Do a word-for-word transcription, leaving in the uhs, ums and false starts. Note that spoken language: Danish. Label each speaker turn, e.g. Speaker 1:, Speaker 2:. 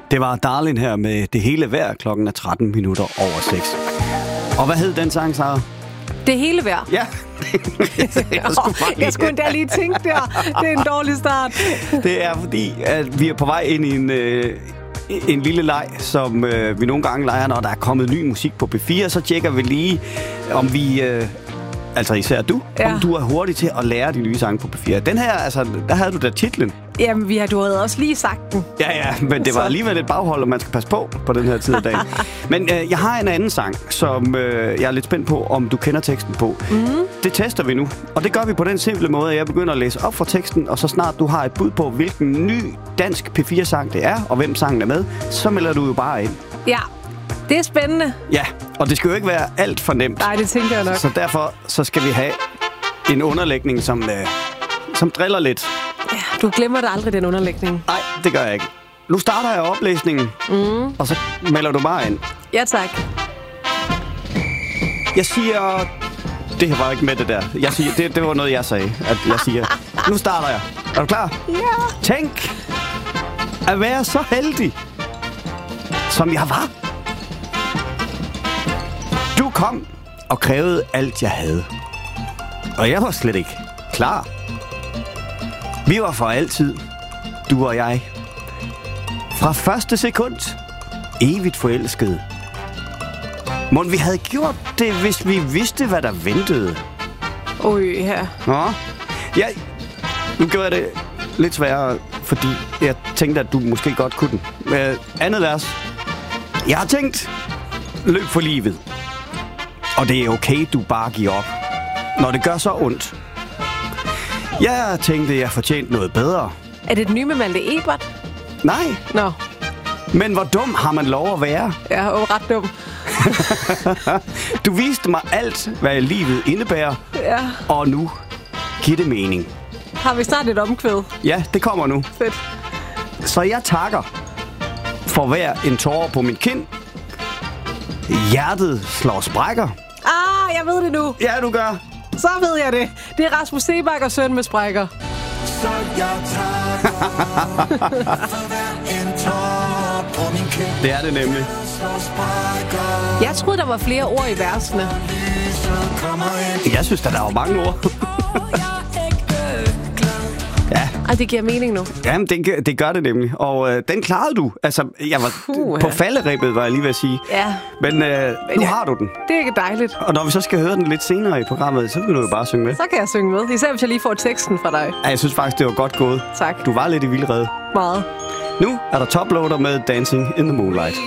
Speaker 1: Det var Darlin her med Det hele værd. Klokken er tretten minutter over seks. Og hvad hed den sang, Sara?
Speaker 2: Det hele værd.
Speaker 1: Ja.
Speaker 2: jeg, skulle jeg skulle endda lige tænke der. Det er en dårlig start.
Speaker 1: Det er fordi, at vi er på vej ind i en, øh, en lille leg, som øh, vi nogle gange leger, når der er kommet ny musik på P fire. Så tjekker vi lige, om vi... Øh, altså især du, ja. om du er hurtig til at lære de nye sange på P fire. Den her, altså, der havde du da titlen.
Speaker 2: Jamen, vi har, du havde også lige sagt den.
Speaker 1: Ja, ja, men det var alligevel et baghold, og man skal passe på på den her tid af dagen. Men øh, jeg har en anden sang, som øh, jeg er lidt spændt på, om du kender teksten på. Mm. Det tester vi nu, og det gør vi på den simple måde, at jeg begynder at læse op fra teksten, og så snart du har et bud på, hvilken ny dansk P fire-sang det er, og hvem sangen er med, så melder du jo bare ind.
Speaker 2: Ja, det er spændende.
Speaker 1: Ja, og det skal jo ikke være alt for nemt.
Speaker 2: Nej, det tænker jeg nok.
Speaker 1: Så derfor så skal vi have en underlægning, som, øh, som driller lidt.
Speaker 2: Ja, du glemmer da aldrig den underlægning.
Speaker 1: Nej, det gør jeg ikke. Nu starter jeg oplæsningen, mm. og så melder du bare ind.
Speaker 2: Ja, tak.
Speaker 1: Jeg siger... Det her var ikke med det der. Jeg siger, det, det var noget, jeg sagde, at jeg siger... Nu starter jeg. Er du klar?
Speaker 2: Ja.
Speaker 1: Tænk at være så heldig, som jeg var. Du kom og krævede alt, jeg havde. Og jeg var slet ikke klar. Vi var for altid, du og jeg. Fra første sekund, evigt forelskede. Mon vi havde gjort det, hvis vi vidste, hvad der ventede.
Speaker 2: Oj, ja.
Speaker 1: Nå, ja, nu gjorde jeg det lidt sværere, fordi jeg tænkte, at du måske godt kunne den. Uh, andet vers. Jeg har tænkt, løb for livet. Og det er okay, du bare giver op, når det gør så ondt. Jeg tænkte, jeg fortjente noget bedre.
Speaker 2: Er det den nye med Malte Ebert?
Speaker 1: Nej.
Speaker 2: Nå.
Speaker 1: Men hvor dum har man lov at være?
Speaker 2: Ja, og ret dum.
Speaker 1: Du viste mig alt, hvad livet indebærer.
Speaker 2: Ja.
Speaker 1: Og nu giver det mening.
Speaker 2: Har vi snart et omkvæd?
Speaker 1: Ja, det kommer nu.
Speaker 2: Fedt.
Speaker 1: Så jeg takker for hver en tårer på min kind. Hjertet slår sprækker.
Speaker 2: Ah, jeg ved det nu.
Speaker 1: Ja, du gør.
Speaker 2: Så ved jeg det. Det er Rasmus Seebach og Søn med sprækker.
Speaker 3: Så jeg takker for hver en tårer på min kind.
Speaker 1: Det er det nemlig.
Speaker 2: Jeg troede, der var flere ord i versene.
Speaker 1: Jeg synes, der er mange ord. Ja.
Speaker 2: Ej, det giver mening nu.
Speaker 1: Jamen, det, det gør det nemlig. Og øh, den klarede du. Altså, jeg var
Speaker 2: Puh,
Speaker 1: på falderebet, var jeg lige ved at sige.
Speaker 2: Ja.
Speaker 1: Men øh, nu
Speaker 2: ja,
Speaker 1: har du den.
Speaker 2: Det er ikke dejligt.
Speaker 1: Og når vi så skal høre den lidt senere i programmet, så vil du jo bare synge med.
Speaker 2: Så kan jeg synge med. Især hvis jeg lige får teksten fra dig.
Speaker 1: Ja, jeg synes faktisk, det var godt gået.
Speaker 2: Tak.
Speaker 1: Du var lidt i vildrede.
Speaker 2: Meget.
Speaker 1: Nu er der Toploader med Dancing in the Moonlight.